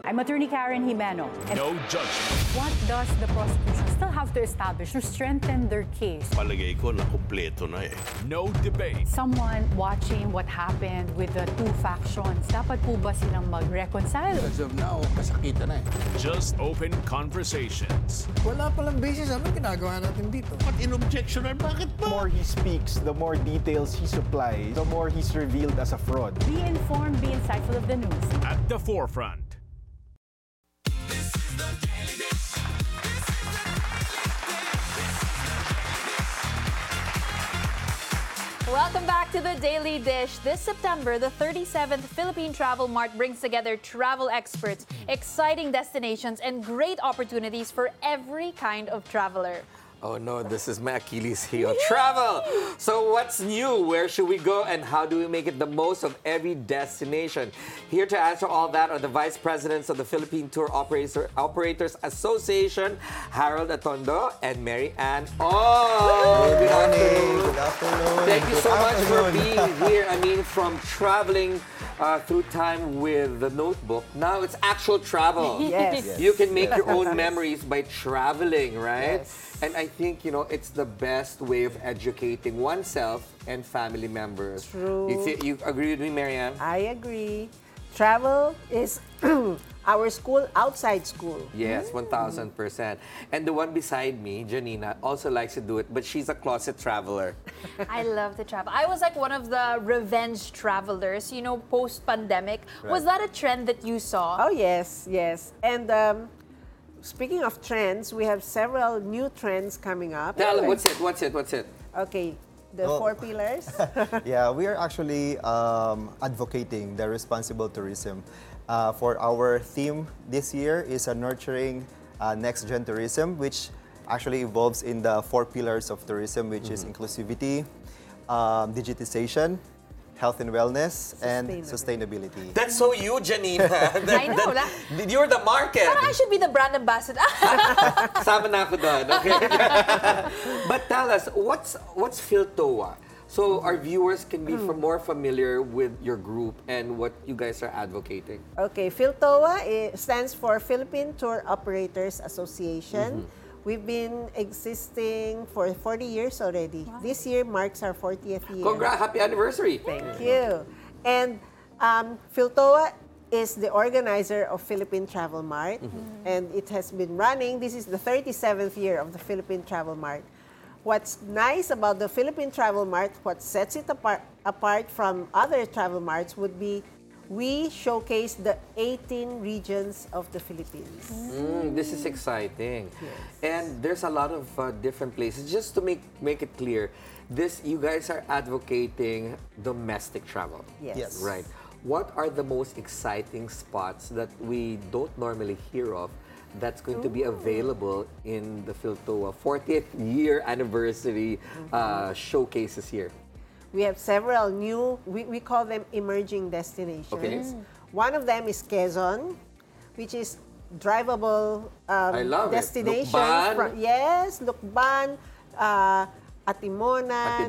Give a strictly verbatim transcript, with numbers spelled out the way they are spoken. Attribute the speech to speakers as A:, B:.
A: I'm Attorney Karen Jimeno. And
B: No judgment.
A: what does the prosecution still have to establish to strengthen their case?
C: Palagay ko na kumpleto na eh.
B: No debate.
A: Someone watching what happened with the two factions, dapat po ba silang mag-reconcile?
D: As of now, masakita na eh.
B: Just open conversations.
E: Wala palang basis. Ano ginagawa natin dito?
C: Ba't in-objectionan? Bakit
F: The
C: ba?
F: more he speaks, the more details he supplies, the more he's revealed as a fraud.
A: Be informed, be insightful of the news.
B: At the forefront.
G: Welcome back to the Daily Dish. This September, the thirty-seventh Philippine Travel Mart brings together travel experts, exciting destinations, and great opportunities for every kind of traveler.
H: Oh no, this is my Achilles heel. Travel! So what's new? Where should we go? And how do we make it the most of every destination? Here to answer all that are the Vice Presidents of the Philippine Tour Operator, Operators Association, Harold Atondo and Mary Ann. Oh!
I: Good morning. Good afternoon.
H: Thank you
I: Good
H: so much for
I: afternoon.
H: being here. I mean, from traveling uh, through time with the notebook, now it's actual travel.
E: Yes.
I: Yes.
H: You can make
I: Yes.
H: your own memories by traveling, right?
E: Yes.
H: And I think, you know, it's the best way of educating oneself and family members.
E: True.
H: You, thi- you agree with me, Marianne?
E: I agree. Travel is our school outside school.
H: Yes, one thousand percent. And the one beside me, Janina, also likes to do it, but she's a closet traveler.
G: I love to travel. I was like one of the revenge travelers, you know, post-pandemic. Was that a trend that you saw?
E: Oh, yes, yes. And um, speaking of trends, we have several new trends coming up.
H: Tell what's it? What's it? What's it?
E: Okay, the
I: Oh.
E: four pillars.
I: Yeah, we are actually um, advocating the responsible tourism. Uh, for our theme this year is a nurturing uh, next-gen tourism, which actually evolves in the four pillars of tourism, which is inclusivity, um, digitization, health and wellness, and sustainability.
H: That's so you, Janina.
G: I know. That,
H: You're the market.
G: parang I should be the brand ambassador.
H: Sama na ako doon, okay? But tell us, what's what's PhilToa? So our viewers can be f- more familiar with your group and what you guys are advocating.
E: Okay, PhilToa i- stands for Philippine Tour Operators Association. We've been existing for forty years already. This year marks our fortieth year.
H: Congrats, happy anniversary.
E: Thank you. And um, PhilToa is the organizer of Philippine Travel Mart, and it has been running. This is the thirty-seventh year of the Philippine Travel Mart. What's nice about the Philippine Travel Mart, what sets it apart, apart from other travel marts would be we showcase the eighteen regions of the Philippines.
H: Mm, this is exciting. And there's a lot of uh, different places. Just to make make it clear, this you guys are advocating domestic travel.
E: Yes.
I: Yes.
H: Right. What are the most exciting spots that we don't normally hear of that's going to be available in the PhilToa fortieth year anniversary uh, showcases here?
E: We have several new, we, we call them emerging destinations.
H: Okay.
E: One of them is Quezon, which is drivable um,
H: I love it.
E: destination.
H: Lukban.
E: From, yes, Lukban, uh, Atimonan,